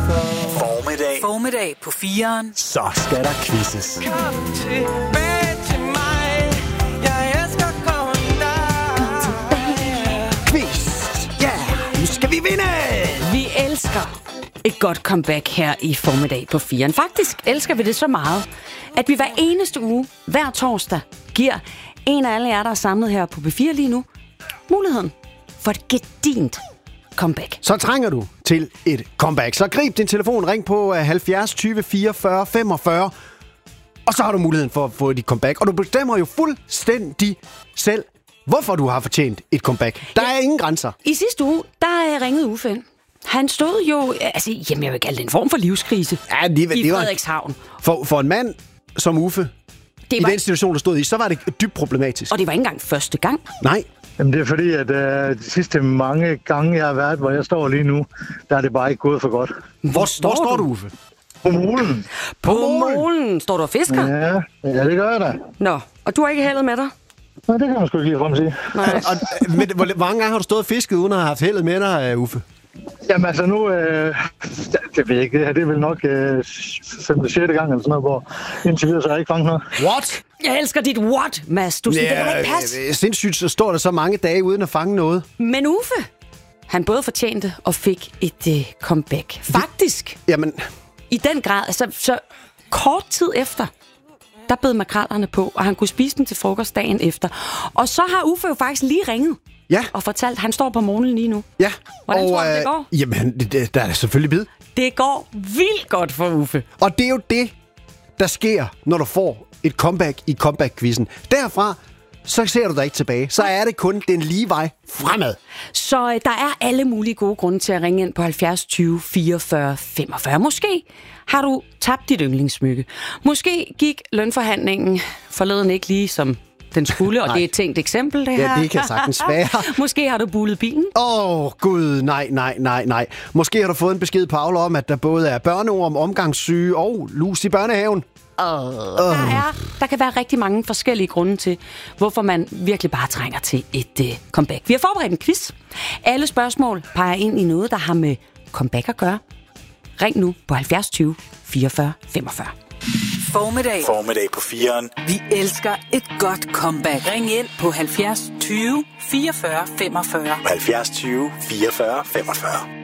Formiddag på 4'eren. Så skal der quizzes. Kom tilbage til mig. Jeg elsker Quiz! Ja, nu skal vi vinde! Vi elsker et godt comeback her i Formiddag på 4'eren. Faktisk elsker vi det så meget, at vi hver eneste uge, hver torsdag, giver en af alle jer, der er samlet her på P4 lige nu, muligheden for et gedint comeback. Så trænger du til et comeback. Så grib din telefon, ring på 70 20 44 45, og så har du muligheden for at få dit comeback. Og du bestemmer jo fuldstændig selv, hvorfor du har fortjent et comeback. Der er ingen grænser. I sidste uge, der ringede Uffe ind. Han stod jo, jeg vil kalde det en form for livskrise i Frederikshavn. For en mand som Uffe, i den situation, der stod i, så var det dybt problematisk. Og det var ikke engang første gang. Nej. Jamen det er fordi, at de sidste mange gange, jeg har været, hvor jeg står lige nu, der er det bare ikke gået for godt. Hvor står du, Uffe? På molen. På molen? Står du og fisker? Ja, det gør jeg da. Nå, og du har ikke heldet med dig? Nej, det kan man sgu ikke lige frem sige. Nej. Men hvor mange gange har du stået og fisket, uden at have haft heldet med dig, Uffe? Jamen altså nu, det ved jeg ikke, det er vel nok 5. eller 6. gang eller sådan noget, hvor indtil videre så har jeg ikke fanget noget. What? Jeg elsker dit what, Mads. Du siger, det kan ikke passe. Sindssygt, så står der så mange dage uden at fange noget. Men Uffe, han både fortjente og fik et comeback. Faktisk. Jamen. I den grad, så kort tid efter, der bed makrellerne på, og han kunne spise dem til frokost dagen efter. Og så har Uffe jo faktisk lige ringet. Ja. Og fortalt, at han står på månen lige nu. Ja. Hvordan tror du, det går? Jamen, der er selvfølgelig bid. Det går vildt godt for Uffe. Og det er jo det, der sker, når du får et comeback i comeback-quizzen. Derfra, så ser du dig ikke tilbage. Så er det kun den lige vej fremad. Så der er alle mulige gode grunde til at ringe ind på 70 20 44 45. Måske har du tabt dit yndlingssmykke. Måske gik lønforhandlingen forleden ikke lige som den skulle, og det er et tænkt eksempel, det her. Ja, det kan sagtens være. Måske har du bulet bilen. Gud, nej. Måske har du fået en besked på Aula om, at der både er børneorm, omgangssyge og lus i børnehaven. Der kan være rigtig mange forskellige grunde til, hvorfor man virkelig bare trænger til et comeback. Vi har forberedt en quiz. Alle spørgsmål peger ind i noget, der har med comeback at gøre. Ring nu på 70 20 44 45. Formiddag på 4'eren. Vi elsker et godt comeback. Ring ind på 70 20 44 45. 70 20 44 45.